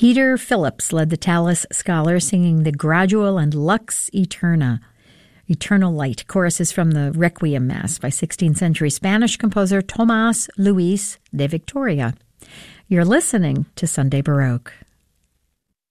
Peter Phillips led the Tallis Scholars, singing the Gradual and Lux Eterna, Eternal Light. Chorus is from the Requiem Mass by 16th century Spanish composer Tomás Luis de Victoria. You're listening to Sunday Baroque.